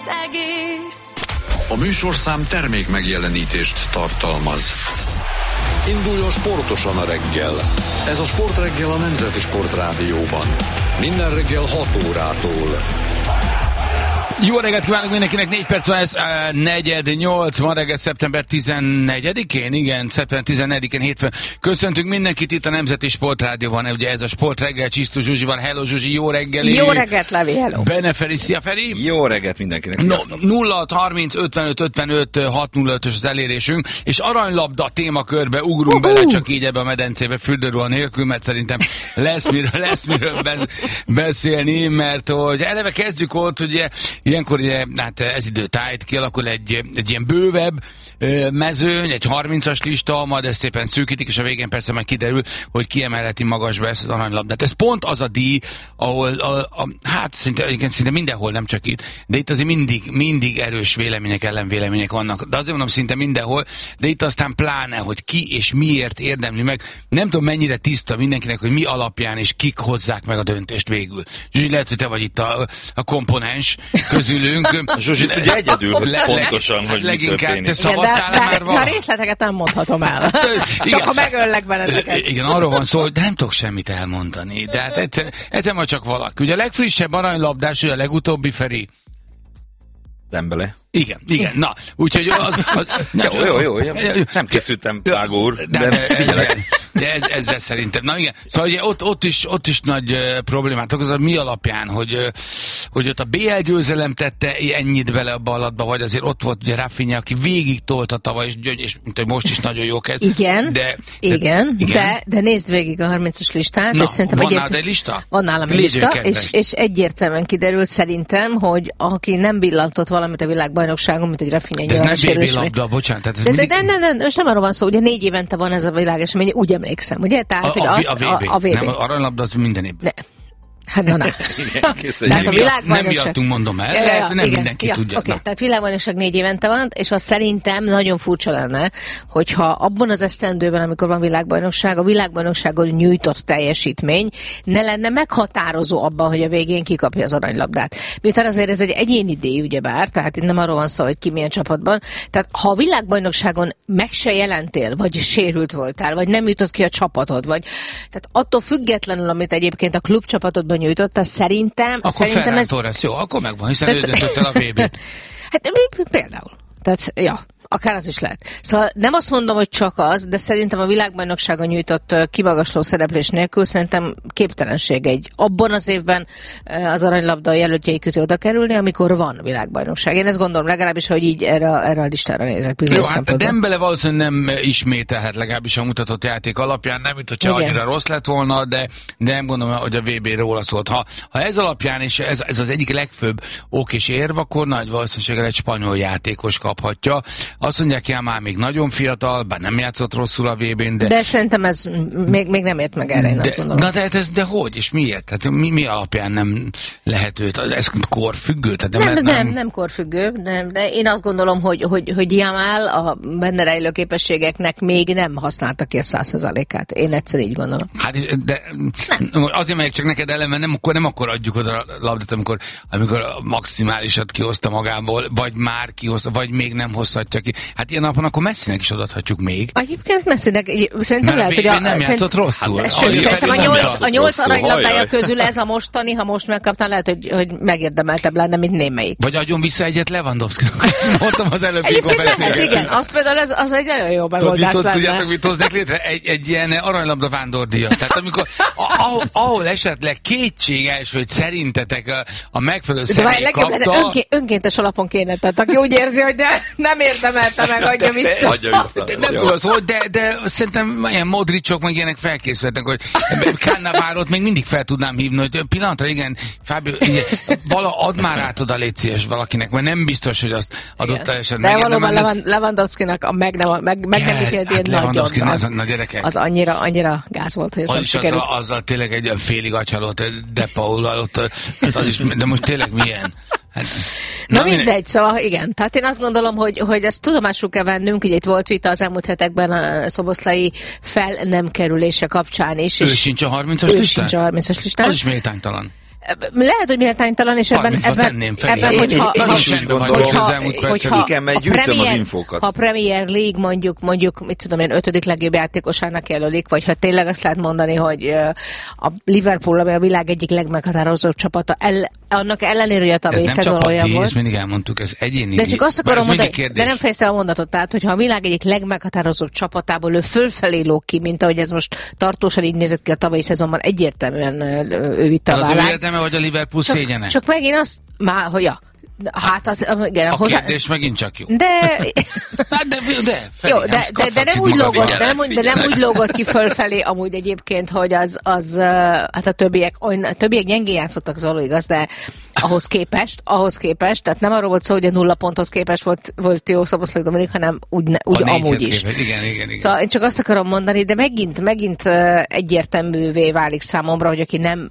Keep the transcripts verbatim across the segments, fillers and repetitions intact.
az egész. A műsorszám termék megjelenítést tartalmaz. Induljon sportosan a reggel. Ez a Sportreggel a Nemzeti Sportrádióban. Minden reggel hat órától. Jó reggelt kívánok mindenkinek, négy perc van, ez uh, negyed nyolc, ma reggel szeptember tizennegyedikén, igen, szeptember tizennegyedikén hétfőn. Köszöntünk mindenkit itt a Nemzeti Sportrádióban, ugye ez a Sportreggel, Csisztus Zsuzsival. Hello Zsuzsi, jó reggeli! Jó reggelt, Levi, hello! Benne Feri, szia Feri! Jó reggelt mindenkinek, sziasztok! No, nulla hat harminc ötvenöt ötvenöt hat nulla ötös az elérésünk, és aranylabda témakörbe ugrunk uh-huh. bele, csak így ebbe a medencébe fürdőruha nélkül, mert szerintem lesz miről, lesz miről beszélni, mert hogy eleve kezdjük ott, ugye ilyenkor ugye, hát ez idő tájt, kialakul egy, egy ilyen bővebb ö, mezőny, egy harmincas lista, majd ezt szépen szűkítik, és a végén persze majd kiderül, hogy kiemelheti magasba ezt az aranylabdát. Ez pont az a díj, ahol, a, a, hát szinte, igen, szinte mindenhol, nem csak itt, de itt azért mindig, mindig erős vélemények, ellenvélemények vannak, de azért mondom, szinte mindenhol, de itt aztán pláne, hogy ki és miért érdemli meg. Nem tudom, mennyire tiszta mindenkinek, hogy mi alapján és kik hozzák meg a döntést végül. Zsuzsi, lehet, hogy te vagy itt a, a komponens közülünk. Zsuzsi, ugye egyedül, hogy le, pontosan, le, hogy mi leginkább történik. te szavaztál de, már de, van? de a részleteket nem mondhatom el. Csak ha megöllek benneteket. Igen, arról van szó, de nem tudok semmit elmondani. De hát egyszer, egyszer majd csak valaki. Ugye a legfrissebb aranylabdás, ugye a legutóbbi, Feri? Dembele. Igen, igen, na, úgyhogy az... az na, jó, jó, jó, nem készültem, Vágó úr, de, de, de, ezzel, de ez, ezzel szerintem. Na igen, szóval ugye ott, ott, is, ott is nagy uh, problémát okoz, az mi alapján, hogy, uh, hogy ott a bé el győzelem tette ennyit bele a ballatba, vagy azért ott volt ugye Rafinha, aki végig tolta tavaly, és, és mint, most is nagyon jó kezd. Igen, de, igen, de, de, de nézd végig a harmincas listát, na, és szerintem van egyért... nálad egy lista? Van nálam egy lista, és, és egyértelműen kiderült szerintem, hogy aki nem billantott valamit a világbajnokságon, mint egy Rafinha, de ez nem bé bé labda, bocsánat. Tehát ez de, mindig... de, de, de, de, most nem arról van szó, ugye négy évente van ez a világesemény, úgy emlékszem, ugye? Tehát, a, hogy a, az, a, a, a, a vé bé. Nem, a aranylabda az minden évben. Ne. Hát na, na. nem, miatt, nem miattunk mondom el, ja, ja, ja, nem igen, mindenki ja, tudja. Okay, tehát világbajnokság négy évente van, és az szerintem nagyon furcsa lenne, hogyha abban az esztendőben, amikor van világbajnokság, a világbajnokságon nyújtott teljesítmény ne lenne meghatározó abban, hogy a végén kikapja az aranylabdát. Miután azért ez egy egyéni díj, ugyebár, tehát itt nem arról van szó, hogy ki milyen csapatban. Tehát ha a világbajnokságon meg se jelentél, vagy sérült voltál, vagy nem jutott ki a csapatod, vagy tehát attól függetlenül, amit egyébként a klubcsapatodban nyújtotta, szerintem... Akkor szerintem Ferran ez... Torres, jó, akkor megvan, hiszen ő döntött el a bé bét. Hát például. Tehát, ja, akár az is lehet. Szóval nem azt mondom, hogy csak az, de szerintem a világbajnokságon nyújtott kimagasló szereplés nélkül szerintem képtelenség egy abban az évben az aranylabda jelöltjei közé oda kerülni, amikor van világbajnokság. Én ezt gondolom legalábbis, hogy így erre, erre a listára nézek bizonyos jó, hát Dembele valószínűleg nem ismételhet, legalábbis a mutatott játék alapján, nem, mint hogyha annyira rossz lett volna, de, de nem gondolom, hogy a vé bé róla szólt. Ha, ha ez alapján, és ez, ez az egyik legfőbb ok és érv, akkor nagy valószínűséggel egy spanyol játékos kaphatja. Azt mondják, hogy már még nagyon fiatal, bár nem játszott rosszul a vé bén, de... De szerintem ez még, még nem ért meg erre, én de, azt gondolom. Na de, ez, de hogy? És miért? Tehát mi, mi alapján nem lehet őt? Ez korfüggő? Tehát nem, nem, nem, nem, nem korfüggő, nem, de én azt gondolom, hogy, hogy, hogy Jamal a benne rejlő képességeknek még nem használta ki a száz százalékát. Én egyszer így gondolom. Hát, de nem. Azért megyek csak neked elem, mert nem akkor, nem akkor adjuk oda a labdát, amikor, amikor a maximálisat kihozta magából, vagy már kihozta, vagy még nem hozhatja ki. Hát ilyen napon akkor Messinek is adhatjuk még. Egyébként Messinek, szerintem mert lehet, hogy a... nem játszott rosszul. Az, sőt, szerintem a nyolc, a nyolc aranylabdája közül ez a mostani, ha most megkaptál, lehet, hogy, hogy megérdemeltebb lenne, mint némelyik. Vagy adjon vissza egyet Lewandowskinak. Mondtam az előbb, mikor beszélgetünk. Igen, az például ez, az egy nagyon jó megoldás lenne. Tudjátok, mit hoznék létre? Egy, egy ilyen aranylabda vándordíjat. Tehát amikor, ahol, ahol esetleg kétséges, hogy szerintetek a, a megfelelő személy kapta... Önké, önkéntes alapon kéne, tehát aki úgy érzi, hogy de, nem érdemelte meg, adja vissza. Adja vissza. De, nem tudom, szóval, de, de szerintem ilyen Modricok meg ilyenek felkészültek, hogy Cannavárot még mindig fel tudnám hívni, hogy pillanatra, igen, Fábio, igen, vala, add már át oda, légy szíves valakinek, mert nem biztos, hogy azt adott esetben. De valóban nem... Lewandowskinak a meg nem, meg, meg nem ítélt ilyen nagyon az, az annyira, annyira gáz volt, hogy ez az nem sikerült. Azzal, azzal tényleg egy félig agyhalott De Paul, ott, az is, de most tényleg milyen? Hát, na, na mindegy, szóval igen. Tehát én azt gondolom, hogy, hogy ezt tudomásul kell vennünk, ugye itt volt vita az elmúlt hetekben a Szoboszlai fel nem kerülése kapcsán is. Ő sincs a harmincas ő listán? Ő sincs a harmincas listán. Az is méltánytalan. Lehet, hogy méltánytalan, és ebben, ebben, ebben hogyha, igen, mert gyűjtöm az infókat. Ha a Premier League mondjuk, mondjuk, mit tudom én, ötödik legjobb játékosának jelölik, vagy ha tényleg azt lehet mondani, hogy a Liverpool, ami a világ egyik legmeghatározóbb csapata, el, annak ellenére, hogy a tavalyi szezon olyan volt. Ez mindig elmondtuk, ez egyéni. De csak azt akarom mondani, de nem fejezte a mondatot, tehát, hogyha a világ egyik legmeghatározóbb csapatából ő fölfelé lóg ki, mint ahogy ez most tartósan így nézett ki a tavalyi szezonban, egyértelműen ő vitte a vállát. Vagy a Liverpool csak, szégyene? Csak megint azt, már, hogy ja, hát az, igen, a hozzá... kérdés megint csak jó. De... hát de, de, jó, de, de, de, nem úgy lógott, de, nem, de nem úgy lógott ki fölfelé amúgy egyébként, hogy az, az hát a többiek, a többiek gyengén játszottak, az való igaz, de ahhoz képest, ahhoz képest, tehát nem arról volt szó, hogy a nulla ponthoz képest volt, volt jó Szoboszlai Dominik, hanem úgy, úgy amúgy is. Képest. Igen, igen, igen. Szóval én csak azt akarom mondani, de megint, megint egyértelművé válik számomra, hogy aki nem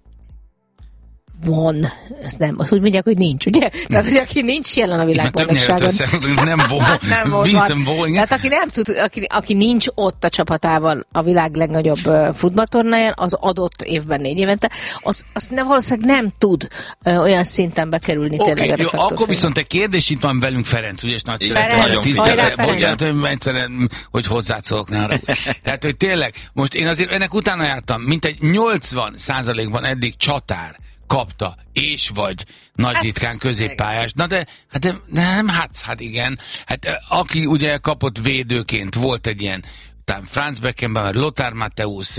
van, ez nem, azt úgy mondják, hogy nincs, ugye? Tehát, hogy aki nincs jelen a világbajnokságon. Nem volt, Vincent Bowen. Tehát aki nem tud, aki, aki nincs ott a csapatával a világ legnagyobb futballtornáján, az adott évben négy évente, az, az nem, valószínűleg nem tud uh, olyan szinten bekerülni okay, tényleg a reflektorfénybe. Akkor viszont egy kérdés itt van velünk, Ferenc, ugye, és nagy szeretem, egyszerűen, hogy hozzászólok nála. Tehát, hogy tényleg, most én azért ennek utána jártam, mint egy nyolcvan százalékban eddig csatár kapta, és vagy nagy ritkán középpályás. Na de, hát de, nem, hát, hát igen. Hát aki ugye kapott védőként, volt egy ilyen, talán Franz Beckenbauer, Lothar Matthäus,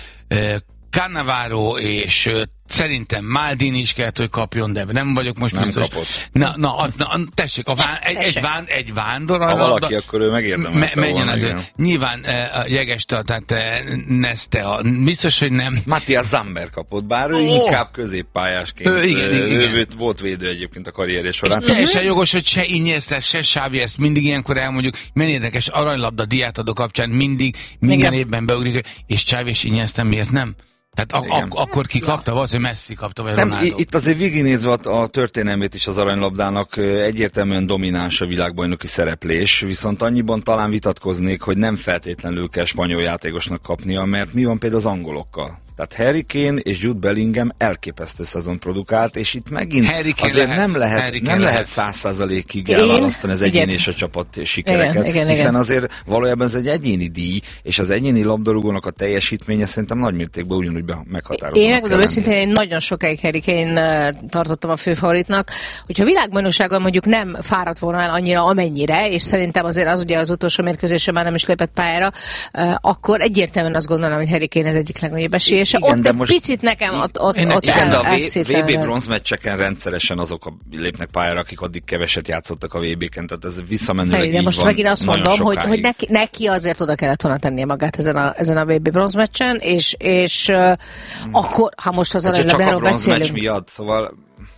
Cannavaro, és szerintem Maldini is kellett, hogy kapjon, de nem vagyok most nem biztos. Kapott. Na, na, na, tessék, a ván, egy, egy, ván, egy vándor. Ha valaki, akkor ő megérdemelte me, menjen az volna. Nyilván a Jegesta, tehát Neste, a, biztos, hogy nem. Matthias Zamber kapott, bár ő oh. inkább középpályásként. Ő, igen, igen, ő, ő volt védő egyébként a karrierje során. És teljesen jogos, hogy se Iniesta, se Xavi, ezt mindig ilyenkor elmondjuk. Milyen érdekes, aranylabda diátadó kapcsán mindig, minden igen. évben beugrik, és Xavi és Iniesta miért nem? Tehát ak- ak- akkor ki kapta, ja. Valószínűleg Messi kapta, vagy nem, Ronaldo. Itt azért végignézve a, a történelmét is az aranylabdának egyértelműen domináns a világbajnoki szereplés, viszont annyiban talán vitatkoznék, hogy nem feltétlenül kell spanyol játékosnak kapnia, mert mi van például az angolokkal? Tehát Harry Kane és Jude Bellingham elképesztő szezon produkált, és itt megint azért lehet, nem lehet nem lehet száz százalékig elválasztani az egyéni és a csapat sikereket, igen, igen, hiszen igen. azért valójában ez egy egyéni díj, és az egyéni labdarúgónak a teljesítménye szerintem nagymértékben ugyanúgy meghatározó. Én megmondom őszintén, én nagyon sokáig Harry Kane tartottam a főfavoritnak, hogyha világbajnokságon mondjuk nem fáradt volna el annyira, amennyire, és szerintem azért az ugye az utolsó mérkőzésen már nem is lépett pályára, akkor egyértelműen azt gondolom, hogy Harry Kane ez egyik legnagyobb esély. Igen, ott egy most picit nekem ott, ott, én, ott igen, el, de a elszétlen. vé bé bronzmeccseken rendszeresen azok a, lépnek pályára, akik addig keveset játszottak a vé béken, tehát ez visszamenőleg így de most van, megint azt mondom, hogy, hogy neki, neki azért oda kellett volna tennie magát ezen a, ezen a vé bé bronzmeccsen, és, és uh, hmm. akkor, ha most az aranylabdáról beszélünk. Csak a bronzmeccs miatt, szóval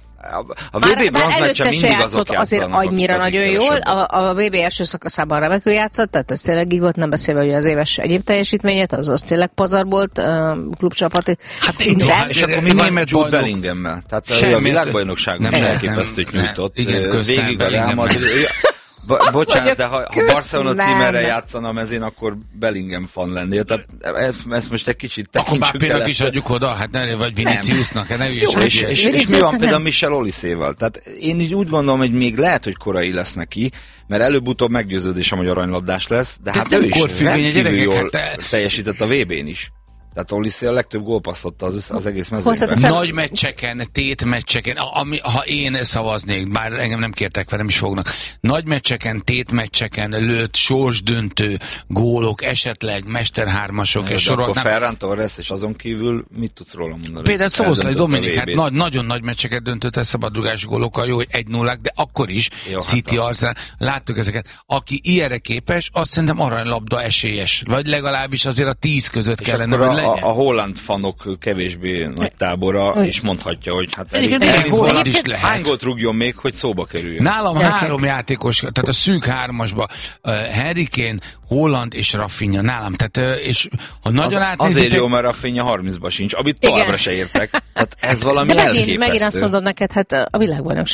a vé bé bronzmeccsen mindig azok azért annyira nagyon jól, a, a vé bé első szakaszában remekül játszott, tehát ez tényleg így volt, nem beszélve, hogy az éves egyéb teljesítményét, az az tényleg pazar volt uh, klubcsapati hát szinten. És akkor mi van Jude Bellingham-mel? Tehát a világbajnokságon is elképesztőt nyújtott. Végig a Real Madrid. Bo- bocsánat, de ha, ha Barcelona címerre játszana a mezén, akkor Bellingham fan lennél. Tehát ezt, ezt most egy kicsit tekintsük el. Akkor Bápénak is adjuk oda, hát ne, vagy Viniciusnak, ne és, és, és, és mi van például Michel Oliszéval? Tehát én így úgy gondolom, hogy még lehet, hogy korai lesz neki, mert előbb-utóbb meggyőződésem, hogy aranylabdás lesz, de hát ő is rendkívül jól teljesített a vé bén is. Tehát Olissé a legtöbb gólpasszolta az, az egész mezőnyben. Nagy meccseken, tét meccseken, ami, ha én szavaznék, bár engem nem kértek fel, nem is fognak, nagy meccseken, tét meccseken lőtt sorsdöntő gólok, esetleg mesterhármasok, és sorolhatnám. Akkor Ferran Torres, és azon kívül mit tudsz róla mondani? Például Szoboszlai Dominik, hát nagy, nagyon nagy meccseket döntött el szabadrugás gólokkal, jó, hogy egy nullák, de akkor is jó, City hát Arsenal, láttuk ezeket. Aki ilyenre képes, azt szerintem aranylabda esélyes, vagy legalábbis azért a tíz között kellene, hogy A, a holland fanok kevésbé nagy tábora, és mondhatja, hogy hát elég, elég, elég holland is lehet. Hány gólt rúgjon még, hogy szóba kerüljön? Nálam Elkek. három játékos, tehát a szűk hármasba uh, Harry Kane, Holland és Rafinha nálam. Tehát, uh, és ha nagyon az, átnézitek... Azért jó, mert Rafinha harmincba sincs, amit továbbra se értek. Hát ez valami megint, elképesztő. Megint azt mondom neked, hát a világbajnokság.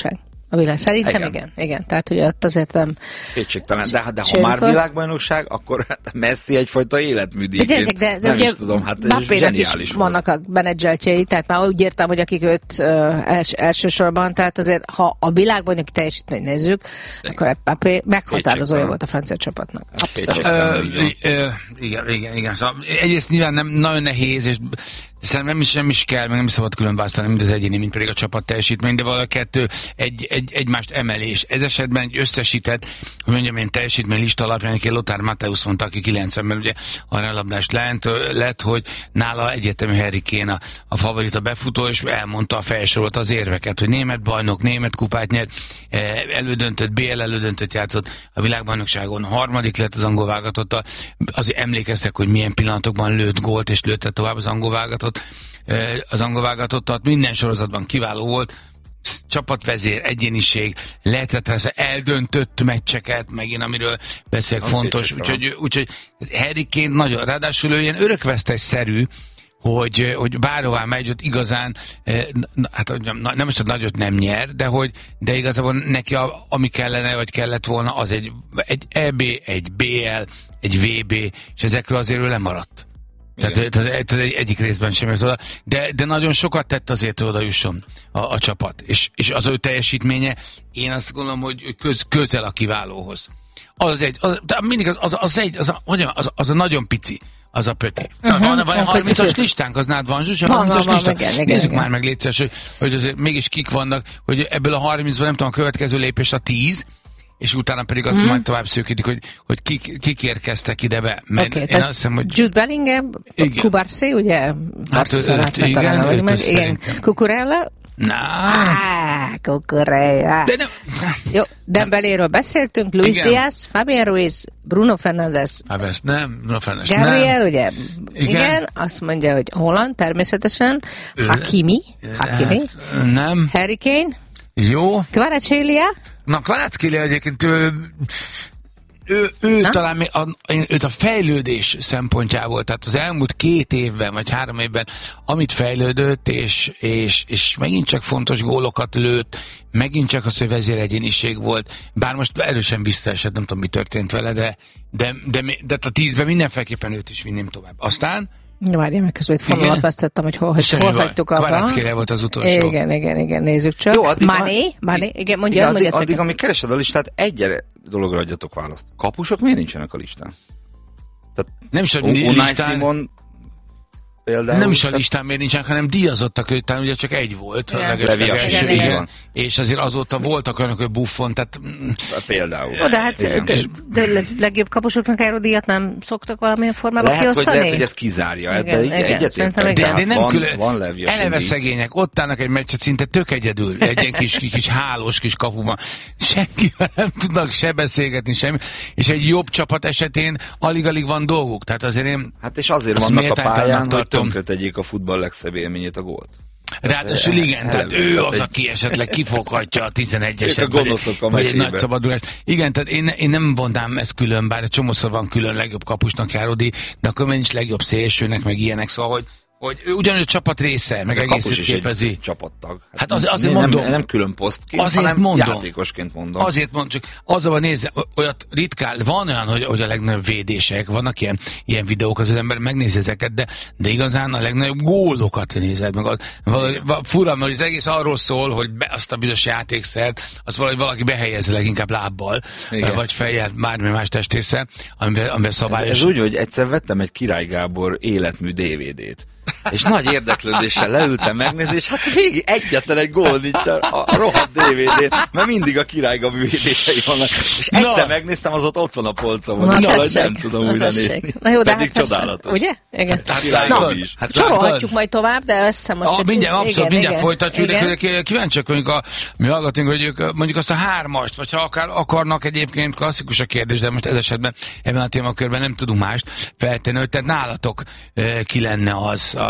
A világ. Szerintem igen. Igen. igen. igen. Tehát, hogy ott azért nem... Kétségtelen. De, de ha Sőt, már föl- világbajnokság, akkor Messi egyfajta életműdíj. De gyerekek, de, de nem ugye is tudom, hát ez Mbappének is zseniális volt. vannak a menedzseltjei, tehát már úgy értem, hogy akik őt uh, els, elsősorban, tehát azért, ha a világbajnoki teljesítményt nézzük, de akkor Mbappé meghatározója Kétségtelen. volt a francia csapatnak. Abszolút. Kétségtelen. Ö, ö, igen, igen, igen. Szóval egyrészt nyilván nem nagyon nehéz, és szerintem nem is, nem is kell, meg nem is szabad különválasztani, mind az egyéni, mind pedig a csapat teljesítmény, de valahogy kettő egy, egy, egymást emelés. Ez esetben egy összesített, hogy mondjam én teljesítmény lista alapján, aki Lothar Matthäus mondta, aki kilencvenben ugye aránylabdást lent, lett, hogy nála egyértelmű Harry Kane a, a favorit a befutó, és elmondta a felsorolt az érveket, hogy német bajnok, német kupát nyert, elődöntött, bé el elődöntött játszott a világbajnokságon, harmadik lett az angol válogatottal, azért emlékeztek, hogy milyen pillanatokban lőtt gólt, és lőtte tovább az angol válogatott, az angol válogatottat, minden sorozatban kiváló volt, csapatvezér, egyéniség, lehetett rá eldöntött meccseket, megint amiről beszélek, az fontos, úgyhogy, úgyhogy Harry Kane nagyon, ráadásul ő ilyen örökvesztes-szerű, hogy, hogy bárhová megy, ott igazán, hát nem most, hogy nagyot nem nyer, de hogy, de igazából neki a, ami kellene, vagy kellett volna, az egy, egy é bé, egy bé el, egy vé bé, és ezekről azért ő lemaradt. Tehát, tehát, tehát egy, egyik részben sem jött oda, de, de nagyon sokat tett azért, hogy oda jusson a, a csapat. És, és az ő teljesítménye, én azt gondolom, hogy köz, közel a kiválóhoz. Az egy, az, de mindig az, az, az egy, az a, hogy az, az a nagyon pici, az a pöti. Uh-huh, van, van egy harmincas listánk, az nálad van, Zsuzsa? Van, harmincas van, listán? van, igen, Nézzük igen, már meg létszeres, hogy, hogy azért mégis kik vannak, hogy ebből a harmincban nem tudom, a következő lépés a tíz, és utána pedig az hmm. majd tovább szűkítik, hogy, hogy kik, kik érkeztek ide be. Mert okay, én azt hiszem, hogy... Jude Bellingham, Kubarsi, ugye? Hát őt, igen, őt meg, igen. Cucurella. Na. Ah, Cucurella. De nem. Jó, Dembeléről beszéltünk, Luis Igen. Diaz, Fabián Ruiz, Bruno Fernandes. Fabesz, nem, Bruno Fernandes, Gabriel, nem. ugye? Igen. Igen, azt mondja, hogy Holland, természetesen. Hakimi, Hakimi. Nem. Harry Kane. Jó. Kvaratskhelia. Na, Kvaratskhelia egyébként ő, ő, ő talán még a, őt a fejlődés szempontjából, tehát az elmúlt két évben, vagy három évben, amit fejlődött, és, és, és megint csak fontos gólokat lőtt, megint csak az, hogy vezéregyéniség volt, bár most erősen visszaesett, nem tudom, mi történt vele, de, de, de, de, de a tízben mindenféleképpen őt is vinném tovább. Aztán Várjál meg, közben egy fonalat vesztettem, hogy hol, hogy hol hagytuk abba. Kvaratskhelia volt az utolsó. Igen, igen, igen, nézzük csak. Jó, addig, Mané, Mané, igen, mondja, igen, addig, mondja addig, amíg keresed a listát, egy dologra adjatok választ. Kapusok miért nincsenek a listán? Tehát nem is a Unai listán, Simon például. Nem is a listán miért nincsenek, hanem díjazottak, hogy talán ugye csak egy volt. Igen. A legesleges, Igen, igen, igen. És azért azóta voltak olyanok, hogy Buffon, tehát... Például. Ó, de hát Igen. de, de legjobb kapusoknak erről díjat nem szoktak valamilyen formában Lehet, hogy, kiosztani? lehet, hogy ez kizárja. Igen, Ebben igen, egyetértek. szerintem De, igen. de nem van, külön, van Levia eleve Sindi. szegények, ott állnak egy meccset szinte tök egyedül, egy ilyen kis, kis hálós kis kapuban. Senkivel nem tudnak se beszélgetni, semmi, és egy jobb csapat esetén alig-alig van dolguk. Tehát azért én... Hát és azért Azt vannak a méltánytalannak pályán, hogy tartom. tönkretegyék a futball legszebb élményét, a gólt. Ráadásul el- igen, tehát eleve, ő tehát az, egy- aki esetleg kifoghatja a tizenegyeset, Ők a gonoszok a vagy egy mesében. nagy szabadulást. Igen, tehát én, én nem vonnám ezt külön, bár egy csomószor van külön legjobb kapusnak járó díj, de akkor nincs legjobb szélsőnek, meg ilyenek, szóval, hogy, hogy ő ugyanúgy a csapat része, meg A egészét kapus is képezi. egy csapattag. Hát az- azért nem, mondom. Nem, nem külön posztként, Azért hanem mondom. játékosként mondom. Azért mondom, csak az a nézze, olyat ritkán, van olyan, hogy, hogy a legnagyobb védések, vannak ilyen, ilyen videók, az, az ember megnézi ezeket, de, de igazán a legnagyobb gólokat nézed meg. Az, valahogy, fura, mert az egész arról szól, hogy be, azt a bizonyos játékszert, azt valahogy valaki behelyezze leginkább lábbal, Igen. vagy fejjel, bármi más testésszel, amiben, amiben Ez, szabályos. ez úgy, hogy egyszer vettem egy Király Gábor életmű dé vé dét. És nagy érdeklődéssel leültem megnézni, és hát végig egyetlen egy gól nincs a, a rohadt dé vé dén, mert mindig a Király Gabi védései vannak. És egyszer Na. megnéztem, az ott, ott van a polcon, Na, és valahogy tessék, nem tudom na, újra tessék. nézni. Na jó, de Pedig hát persze, csodálatos. ugye? Igen. Hát Király Na, Gabi is. Hát sorolhatjuk látod? majd tovább, de össze most... Ah, egy- mindjárt, abszolút, igen, mindjárt igen, folytatjuk, igen. de k- kíváncsiak vagyunk a mi hallgatunk, hogy ők mondjuk azt a hármast, vagy ha akár akarnak, egyébként klasszikus a kérdés, de most ez esetben ebben a témakörben nem tudunk mást feltenni, hogy tehát nálatok eh, ki lenne az a,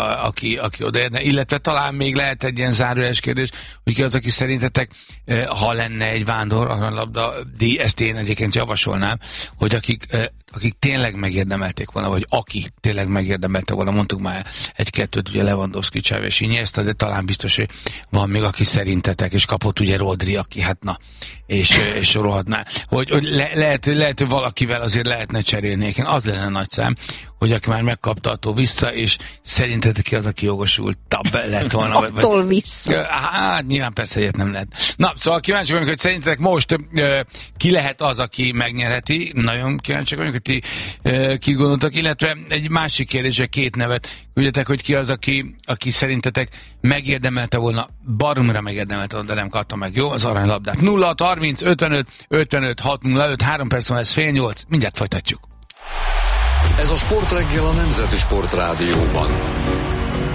a, aki, aki odaérne, illetve talán még lehet egy ilyen zárójeles kérdés, hogy ki az, aki szerintetek, ha lenne egy vándor aranylabda díj, ezt én egyébként javasolnám, hogy akik, akik tényleg megérdemelték volna, vagy aki tényleg megérdemelte volna, mondtuk már egy-kettőt, ugye Lewandowski, Xavi és Iniesta, de talán biztos, hogy van még, aki szerintetek, és kapott ugye Rodri, aki hát na, és, és sorolhatná, hogy, hogy le, lehet, lehet, hogy valakivel azért lehetne cserélni, az lenne nagy szám, hogy aki már megkapta, attól vissza, és szerintetek ki az, aki jogosultabb lett volna? Attól vagy, vissza. Hát nyilván persze ilyet nem lehet. Na, szóval kíváncsi vagyunk, hogy szerintetek most uh, ki lehet az, aki megnyerheti. Nagyon kíváncsi vagyunk, hogy ti uh, ki gondoltak, illetve egy másik kérdés, hogy két nevet küldjetek, hogy ki az, aki, aki szerintetek megérdemelte volna, baromira megérdemelte volna, de nem kapta meg. Jó, az aranylabdát. nulla harminc ötvenöt ötvenöt hat nulla öt, három perc van, ez fél nyolc, mindjárt folytatjuk. Ez a Sportreggel a Nemzeti Sportrádióban.